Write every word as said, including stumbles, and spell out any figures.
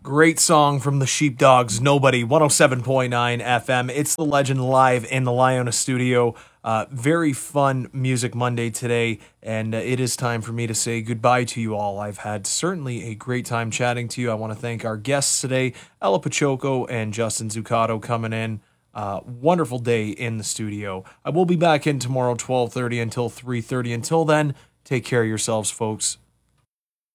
Great song from the Sheepdogs, Nobody, one oh seven point nine F M. It's The Legend live in the Liona studio. Uh, very fun Music Monday today, and uh, it is time for me to say goodbye to you all. I've had certainly a great time chatting to you. I want to thank our guests today, Ella Pachoco and Justin Zuccato, coming in. Uh, wonderful day in the studio. I will be back in tomorrow, twelve thirty until three thirty. Until then, take care of yourselves, folks.